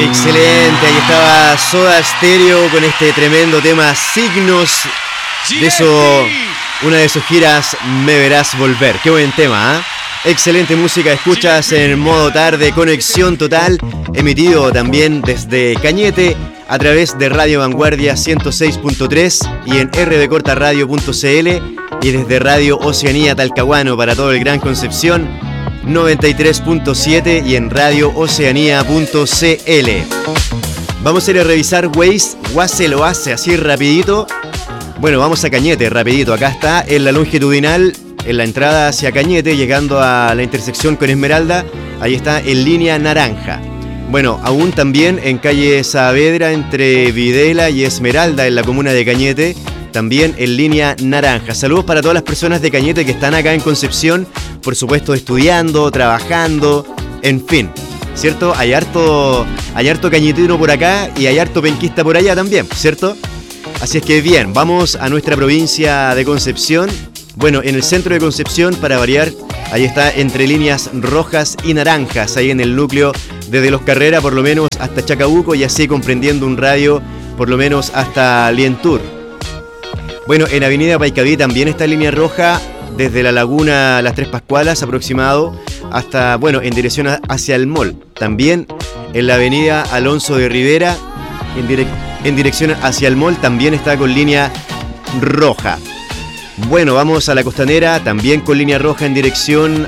Excelente, ahí estaba Soda Stereo con este tremendo tema Signos de una de sus giras Me Verás Volver. Qué buen tema, ¿eh? Excelente música, escuchas en modo tarde, conexión total, emitido también desde Cañete a través de Radio Vanguardia 106.3 y en rdcortaradio.cl y desde Radio Oceanía Talcahuano para todo el Gran Concepción 93.7 y en radiooceanía.cl. Vamos a ir a revisar Waze lo hace así rapidito. Bueno, vamos a Cañete rapidito. Acá está en la longitudinal, en la entrada hacia Cañete, llegando a la intersección con Esmeralda. Ahí está en línea naranja. Bueno, aún también en calle Saavedra entre Videla y Esmeralda en la comuna de Cañete, también en línea naranja. Saludos para todas las personas de Cañete que están acá en Concepción, por supuesto estudiando, trabajando, en fin, ¿cierto? Hay harto cañetino por acá y hay harto penquista por allá también, ¿cierto? Así es que bien, vamos a nuestra provincia de Concepción. Bueno, en el centro de Concepción, para variar, ahí está entre líneas rojas y naranjas, ahí en el núcleo desde Los Carreras por lo menos hasta Chacabuco y así comprendiendo un radio por lo menos hasta Lientur. Bueno, en Avenida Paicaví también está línea roja desde la laguna Las Tres Pascualas aproximado hasta, bueno, en dirección hacia el mall. También en la avenida Alonso de Rivera en dirección hacia el mall también está con línea roja. Bueno, vamos a la Costanera, también con línea roja en dirección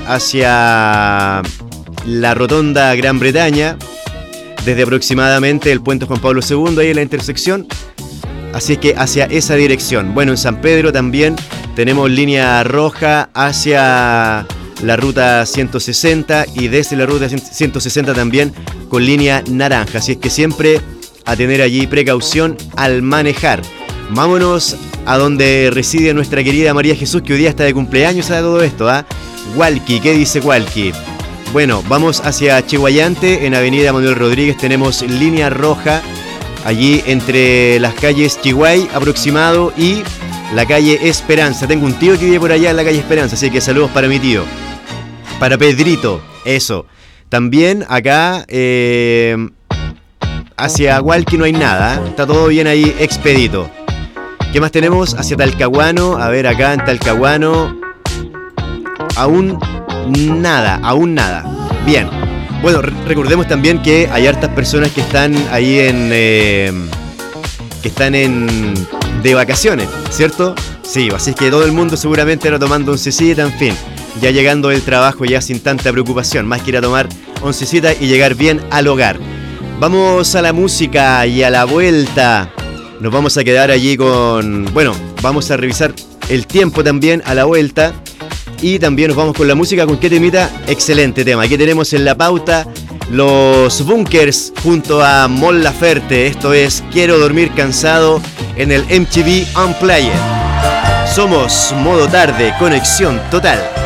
hacia la rotonda Gran Bretaña, desde aproximadamente el puente Juan Pablo II, ahí en la intersección. Así es que hacia esa dirección. Bueno, en San Pedro también tenemos línea roja hacia la ruta 160 y desde la ruta 160 también con línea naranja. Así es que siempre a tener allí precaución al manejar. Vámonos a donde reside nuestra querida María Jesús, que hoy día está de cumpleaños a todo esto, ¿ah? Hualqui, ¿qué dice Hualqui? Bueno, vamos hacia Chihuayante, en Avenida Manuel Rodríguez tenemos línea roja, allí entre las calles Chihuay aproximado y la calle Esperanza. Tengo un tío que vive por allá en la calle Esperanza, así que saludos para mi tío. Para Pedrito, eso. También acá hacia Hualqui no hay nada, ¿eh? Está todo bien ahí expedito. ¿Qué más tenemos? Hacia Talcahuano, a ver acá en Talcahuano, aún nada. Bien, bueno, recordemos también que hay hartas personas que están ahí de vacaciones, ¿cierto? Sí, así es que todo el mundo seguramente era tomando oncecita, en fin, ya llegando del trabajo ya sin tanta preocupación, más que ir a tomar oncecita y llegar bien al hogar. Vamos a la música y a la vuelta. Nos vamos a quedar allí con... Bueno, vamos a revisar el tiempo también a la vuelta. Y también nos vamos con la música. ¿Con qué temita? Excelente tema. Aquí tenemos en la pauta los Bunkers junto a Mon Laferte. Esto es Quiero Dormir Cansado en el MTV Unplugged. Somos Modo Tarde, conexión total.